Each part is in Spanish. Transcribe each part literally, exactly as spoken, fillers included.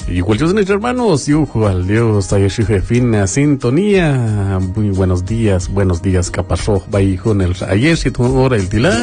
Igual yo mis hermanos, yujo al Dios, ay fina sintonía. Muy buenos días, buenos días, capasó, baijón el ayer si tu hora el tila.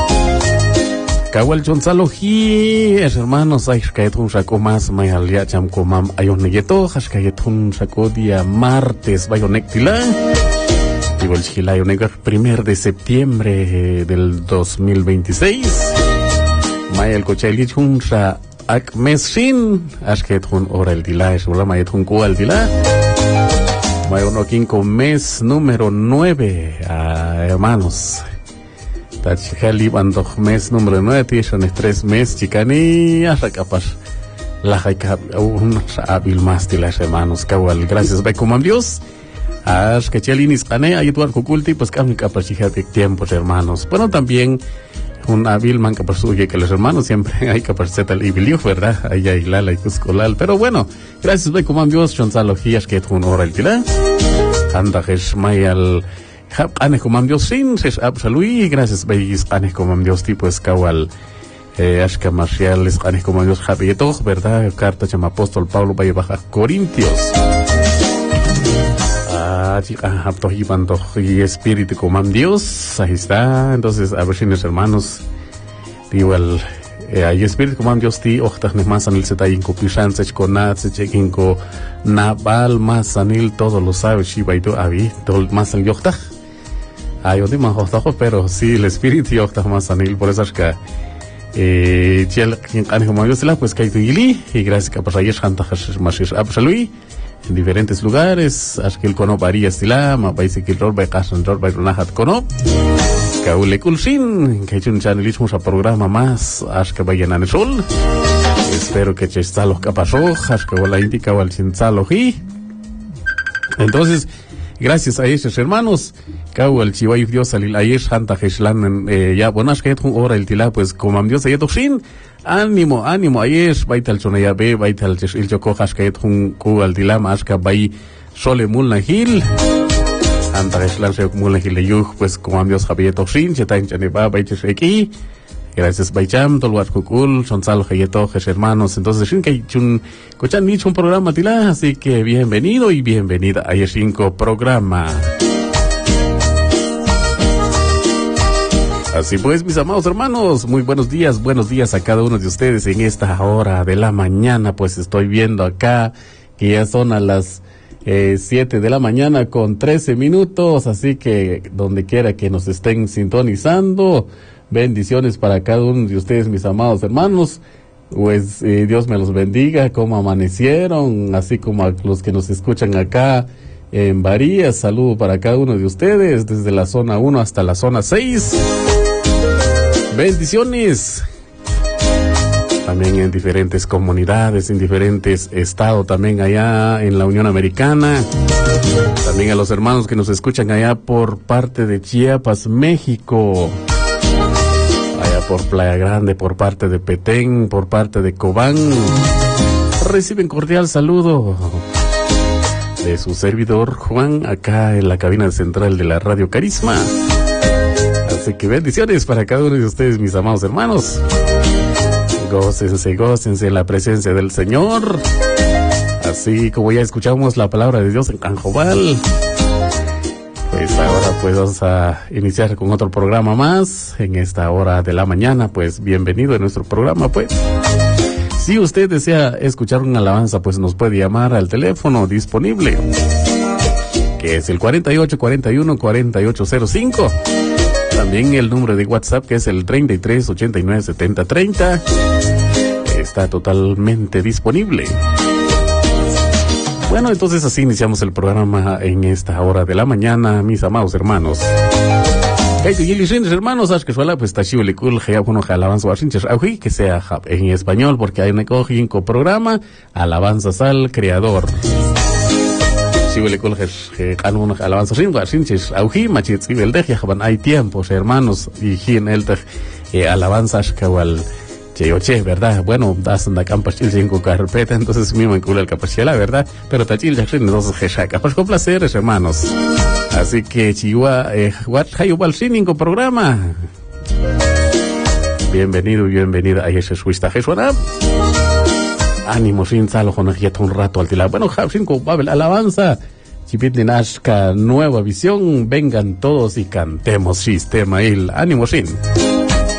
Kawal Gonzaloji, hermanos, ay kayetun sako más mayalia cham komam ayon negeto, has kayetun sako día martes bayonek tila. Igual chila yonek primer de septiembre del dos mil veintiséis. Mayal kochailich hunsa ak mesin asket hun ora el dila es ula mayet hun kual dila mayono quinco mes número nueve ah, hermanos tachali bando mes número nueve tishon tres mes chicani hasta capaz la jaika un habil más dilas hermanos kawal gracias by como Dios as que chelinis cane ayuar kukulti pues cam capaz chijate tiempos hermanos bueno también un hábil man que persuye que los hermanos siempre hay que persetar el ibilio, ¿verdad? Ahí hay lala y cuscolal. Pero bueno, gracias, ve como Dios, chonzalogías que tu honor el tila. Anda, es mayal, ane como Dios sin, es absoluí, gracias, veis, ane como Dios tipo escawal, eh, ashka marcial, es ane como Dios javieto, ¿verdad? Carta llama apóstol Pablo, vaya baja Corintios. Y espíritu como Dios, ahí está. Entonces, a ver si mis hermanos, igual, hay espíritu como Dios, ti, ojtas, ne más anil se ta inco pishan, se chconat, se chequinco, nabal, más anil, todo lo sabe, shiba y todo, avi, todo más anil yocta. Ay, yo digo más ojtajo, pero sí, el espíritu yocta más anil, por eso es que, eh, chiel, quien cane como Dios, pues que hay tu gili, y gracias que para ayer, janta, más es absoluí. En diferentes lugares, hasta que el cono varía estila, ma paise que el rol va a casa, el rol va a renajar cono. Caule culsin, que he hecho un chanelismo a programa más, hasta que vayan al sol. Espero que está los capazos, hasta que la indica o al chinzaloji. Entonces, gracias a esos hermanos, Cau el chihuahua Dios salil ayer Santa Jeslan, ya buenas que un hora el tila, pues como Dios ayer toxin. Ánimo, ánimo, ayer baital sonaya be, baital el chocojas que un cu al dilama, asca bay sole mulna gil. Anta eslan se mulna gil de yug, pues como Dios Javier Toxin, se tan chaneba, baites aquí. Gracias, Baicham, Tolwar Kukul, Sonsalo Jayetojes, hermanos. Entonces, sin que chun, cochan dicho un programa tila, así que bienvenido y bienvenida a ese cinco programa. Así pues, mis amados hermanos, muy buenos días, buenos días a cada uno de ustedes en esta hora de la mañana. Pues estoy viendo acá que ya son a las eh, siete de la mañana con trece minutos, así que donde quiera que nos estén sintonizando, bendiciones para cada uno de ustedes, mis amados hermanos. Pues eh, Dios me los bendiga, como amanecieron, así como a los que nos escuchan acá en Varías. Saludo para cada uno de ustedes, desde la zona uno hasta la zona seis. Bendiciones. También en diferentes comunidades, en diferentes estados, también allá en la Unión Americana. También a los hermanos que nos escuchan allá por parte de Chiapas, México. Allá por Playa Grande, por parte de Petén, por parte de Cobán. Reciben cordial saludo de su servidor Juan, acá en la cabina central de la Radio Carisma. Así que bendiciones para cada uno de ustedes, mis amados hermanos. Gócense, gócense en la presencia del Señor. Así como ya escuchamos la palabra de Dios en Canjobal. Pues ahora pues vamos a iniciar con otro programa más en esta hora de la mañana. Pues bienvenido a nuestro programa, pues. Si usted desea escuchar una alabanza, pues nos puede llamar al teléfono disponible, que es el cuarenta y ocho cuarenta y uno cuarenta y ocho cero cinco. También el número de WhatsApp, que es el treinta y tres ochenta y nueve setenta treinta. Está totalmente disponible. Bueno, entonces así iniciamos el programa en esta hora de la mañana, mis amados hermanos. Hermanos, que suela pues tachiule cool alabanza que sea en español, porque hay un programa alabanzas al Creador. Alabanza hay tiempos, hermanos, y en el alabanzas que Cheyoche, ¿verdad? Bueno, das en la campa cinco carpeta, entonces mismo en culo el capachela, ¿verdad? Pero tachil ya entonces jechaca. Pues con placer, hermanos. Así que Chihuahua, eh, what hay un cinco programa. Bienvenido y bienvenida a ese suista Jesuana. ánimo sin salo con un rato al tila. Bueno, Japsin con Babel alabanza. Chipitlin Ashka, nueva visión, vengan todos y cantemos sistema il ánimo sin.